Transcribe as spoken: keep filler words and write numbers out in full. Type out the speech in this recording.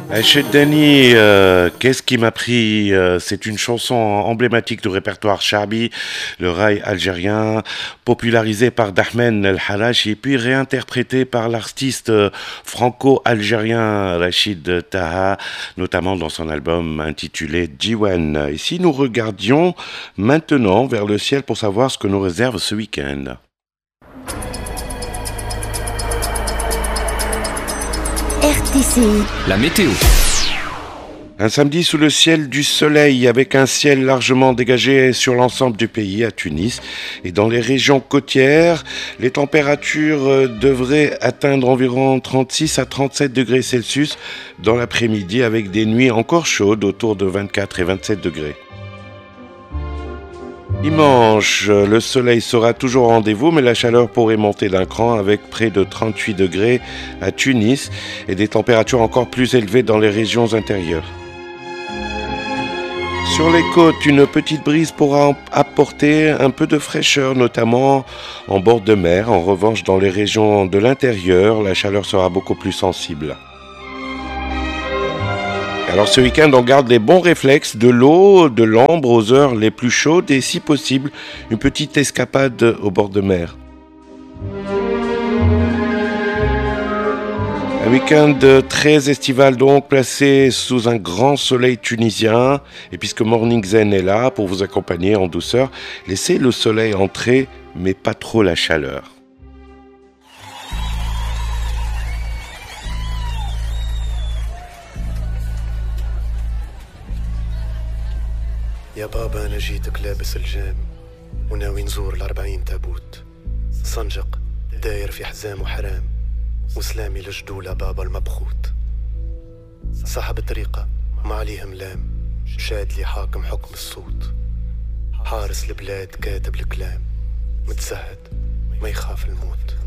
Achid Dani, euh, qu'est-ce qui m'a pris euh, C'est une chanson emblématique du répertoire Chabi, le raï algérien, popularisée par Dahmen El Halachi, et puis réinterprétée par l'artiste euh, franco-algérien Rachid Taha, notamment dans son album intitulé Diwan. Et si nous regardions maintenant vers le ciel pour savoir ce que nous réserve ce week-end. R T C I. La météo. Un samedi sous le ciel du soleil avec un ciel largement dégagé sur l'ensemble du pays à Tunis et dans les régions côtières, les températures devraient atteindre environ trente-six à trente-sept degrés Celsius dans l'après-midi avec des nuits encore chaudes autour de vingt-quatre et vingt-sept degrés. Dimanche, le soleil sera toujours au rendez-vous, mais la chaleur pourrait monter d'un cran avec près de trente-huit degrés à Tunis et des températures encore plus élevées dans les régions intérieures. Sur les côtes, une petite brise pourra apporter un peu de fraîcheur, notamment en bord de mer. En revanche, dans les régions de l'intérieur, la chaleur sera beaucoup plus sensible. Alors ce week-end, on garde les bons réflexes, de l'eau, de l'ambre aux heures les plus chaudes et si possible, une petite escapade au bord de mer. Un week-end très estival donc, placé sous un grand soleil tunisien. Et puisque Morning Zen est là pour vous accompagner en douceur, laissez le soleil entrer, mais pas trop la chaleur. يا بابا أنا جيتك لابس الجام وناوي نزور الأربعين تابوت صنجق داير في حزام وحرام وسلامي لجدولة بابا المبخوت صاحب الطريقة ما عليه ملام شاد لي حاكم حكم الصوت حارس البلاد كاتب الكلام متزهد ما يخاف الموت